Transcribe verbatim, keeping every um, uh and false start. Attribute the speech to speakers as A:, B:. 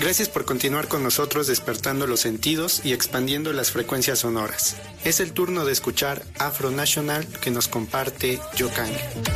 A: Gracias por continuar con nosotros despertando los sentidos y expandiendo las frecuencias sonoras. Es el turno de escuchar Afro National que nos comparte Yokang.